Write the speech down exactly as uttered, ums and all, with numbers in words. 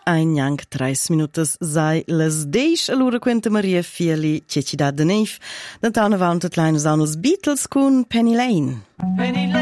ein gnanc treis minutas sai las deisch, allura quenta Maria Fieli Ceci da Neiv, da tana vaunt at leinos aunos Beatles con Penny Lane. Penny Lane.